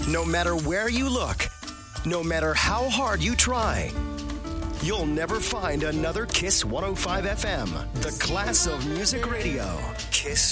No matter where you look, no matter how hard you try, you'll never find another Kiss 105 FM, the class of music radio. Kiss